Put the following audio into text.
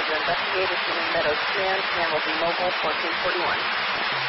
to investigate assuming Meadows command will be mobile 1441.